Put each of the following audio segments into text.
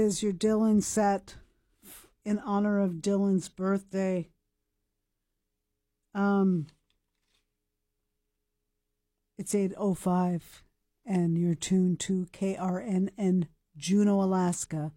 is your Dylan set in honor of Dylan's birthday. It's 8:05, and you're tuned to KRNN Juneau, Alaska.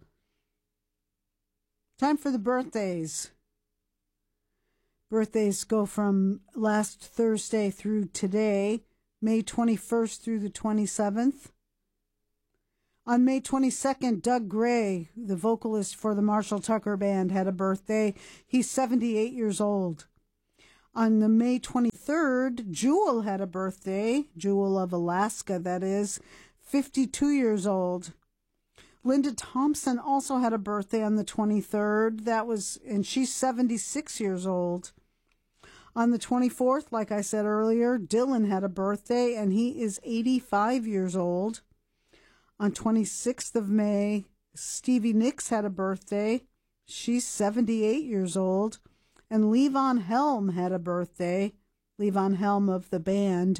Time for the birthdays. Birthdays go from last Thursday through today, May 21st through the 27th. On May 22nd, Doug Gray, the vocalist for the Marshall Tucker Band, had a birthday. He's 78 years old. On the May 23rd, Jewel had a birthday. Jewel of Alaska, that is, 52 years old. Linda Thompson also had a birthday on the 23rd. And she's 76 years old. On the 24th, like I said earlier, Dylan had a birthday, and he is 85 years old. On 26th of May, Stevie Nicks had a birthday. She's 78 years old. And Levon Helm had a birthday. Levon Helm of the band.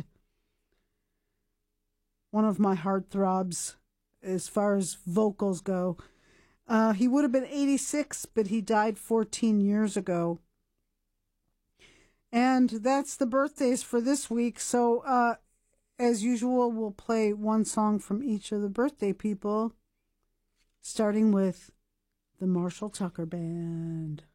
One of my heartthrobs as far as vocals go. He would have been 86, but he died 14 years ago. And that's the birthdays for this week. So, as usual, we'll play one song from each of the birthday people, starting with the Marshall Tucker Band.